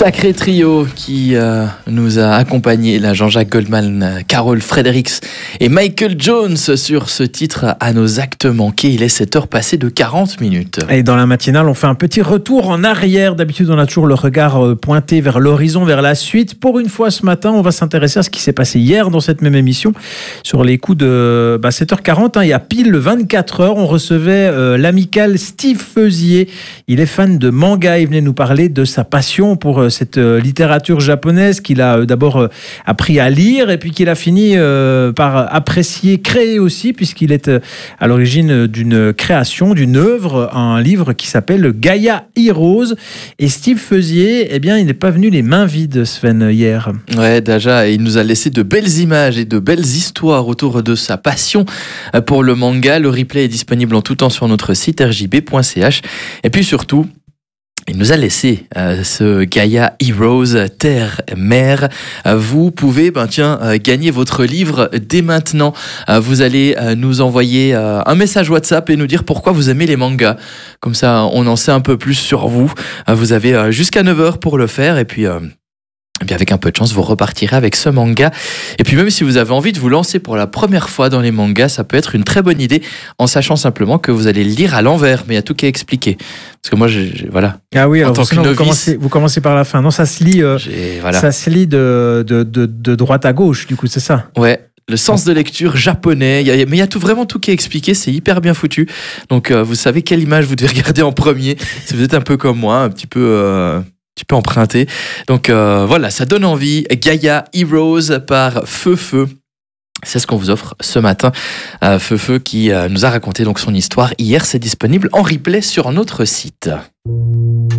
Sacré trio qui nous a accompagnés, là, Jean-Jacques Goldman, Carol Fredericks et Michael Jones sur ce titre À nos actes manqués. Il est 7h passé de 40 minutes. Et dans la matinale, on fait un petit retour en arrière. D'habitude, on a toujours le regard pointé vers l'horizon, vers la suite. Pour une fois, ce matin, on va s'intéresser à ce qui s'est passé hier dans cette même émission. Sur les coups de 7h40, il y a pile 24 heures, on recevait l'amical Steve Feusier. Il est fan de manga. Il venait nous parler de sa passion pour cette littérature japonaise qu'il a d'abord appris à lire et puis qu'il a fini par apprécier, créer aussi, puisqu'il est à l'origine d'une création, d'une œuvre, un livre qui s'appelle Gaia Heroes. Et Steve Feusier, eh bien, il n'est pas venu les mains vides, Sven, hier. Ouais, déjà, il nous a laissé de belles images et de belles histoires autour de sa passion pour le manga. Le replay est disponible en tout temps sur notre site rjb.ch. Et puis surtout, il nous a laissé ce Gaia Heroes, Terre-Mer. Vous pouvez gagner votre livre dès maintenant. Vous allez nous envoyer un message WhatsApp et nous dire pourquoi vous aimez les mangas. Comme ça, on en sait un peu plus sur vous. Vous avez jusqu'à 9h pour le faire. Et puis avec un peu de chance, vous repartirez avec ce manga. Et puis même si vous avez envie de vous lancer pour la première fois dans les mangas, ça peut être une très bonne idée, en sachant simplement que vous allez le lire à l'envers. Mais il y a tout qui est expliqué. Parce que moi, voilà. Ah oui, en alors tant que novice, vous commencez par la fin. Non, ça se lit, ça se lit de droite à gauche, du coup, c'est ça? Ouais. Le sens de lecture japonais, mais il y a vraiment tout qui est expliqué, c'est hyper bien foutu. Donc vous savez quelle image vous devez regarder en premier, si vous êtes un peu comme moi, un petit peu emprunté. Donc voilà, ça donne envie. Gaia Heroes par Feu. C'est ce qu'on vous offre ce matin. Feu qui nous a raconté donc son histoire hier. C'est disponible en replay sur notre site.